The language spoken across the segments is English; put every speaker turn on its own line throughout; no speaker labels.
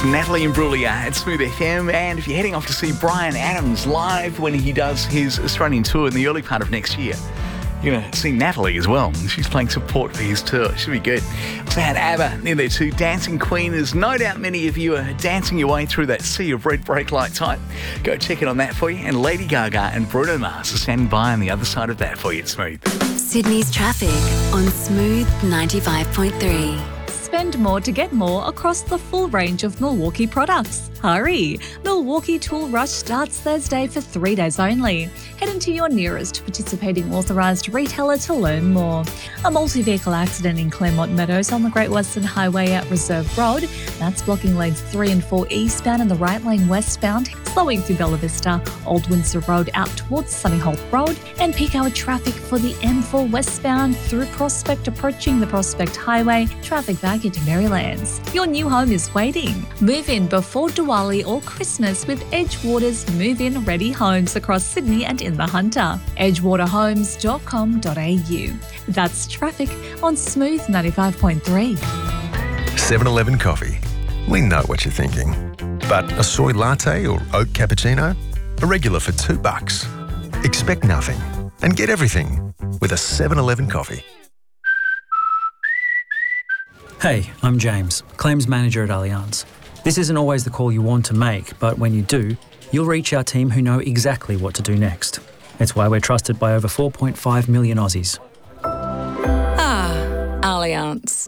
Natalie Imbruglia at Smooth FM, and if you're heading off to see Bryan Adams live when he does his Australian tour in the early part of next year, you're going to see Natalie as well. She's playing support for his tour. Should be good. Also had ABBA near there too. Dancing Queen. There's no doubt many of you are dancing your way through that sea of red brake light type. Go check it on that for you. And Lady Gaga and Bruno Mars are standing by on the other side of that for you at Smooth.
Sydney's traffic on Smooth 95.3.
Spend more to get more across the full range of Milwaukee products. Hurry! Milwaukee Tool Rush starts Thursday for 3 days only. Head into your nearest participating authorised retailer to learn more. A multi-vehicle accident in Claremont Meadows on the Great Western Highway at Reserve Road. That's blocking lanes 3 and 4 eastbound and the right lane westbound, slowing through Bella Vista, Old Windsor Road out towards Sunnyholt Road, and peak hour traffic for the M4 westbound through Prospect approaching the Prospect Highway, traffic back into Marylands. Your new home is waiting. Move in before Diwali or Christmas with Edgewater's move-in ready homes across Sydney and in the Hunter. edgewaterhomes.com.au. That's traffic on Smooth 95.3.
7-Eleven coffee. We know what you're thinking. But a soy latte or oat cappuccino? A regular for $2. Expect nothing and get everything with a 7-Eleven coffee.
Hey, I'm James, Claims Manager at Allianz. This isn't always the call you want to make, but when you do, you'll reach our team who know exactly what to do next. It's why we're trusted by over 4.5 million Aussies.
Allianz.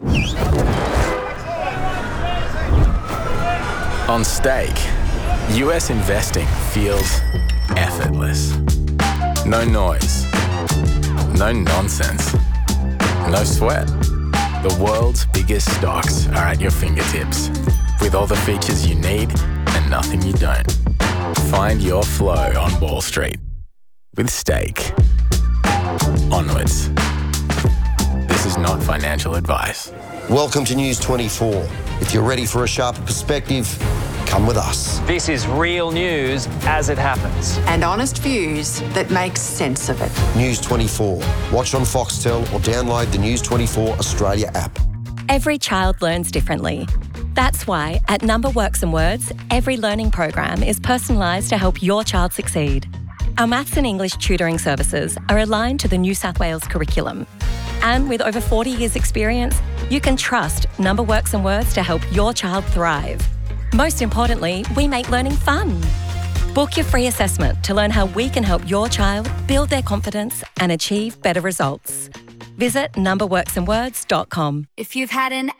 On Stake, US investing feels effortless. No noise, no nonsense, no sweat. The world's biggest stocks are at your fingertips, with all the features you need and nothing you don't. Find your flow on Wall Street with Stake. Onwards. This is not financial advice.
Welcome to News 24. If you're ready for a sharper perspective, come with us.
This is real news as it happens.
And honest views that make sense of it.
News 24. Watch on Foxtel or download the News 24 Australia app.
Every child learns differently. That's why at Number Works and Words, every learning program is personalised to help your child succeed. Our maths and English tutoring services are aligned to the New South Wales curriculum. And with over 40 years' experience, you can trust Number Works and Words to help your child thrive. Most importantly, we make learning fun. Book your free assessment to learn how we can help your child build their confidence and achieve better results. Visit numberworksandwords.com.
If you've had an